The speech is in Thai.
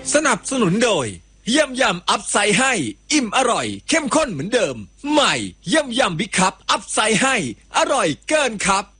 สนับสนุนโดยยำอัพไซด์ให้อิ่มอร่อยเข้มข้นเหมือนเดิมใหม่ยำบิ๊กคัพอัพไซด์ให้อร่อยเกินครับ